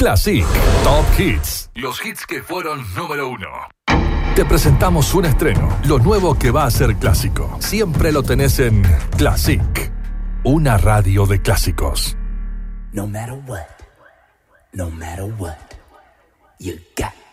Classic Top Hits. Los hits que fueron número 1. Te presentamos un estreno, lo nuevo que va a ser clásico. Siempre lo tenés en Classic, una radio de clásicos. No matter what, you got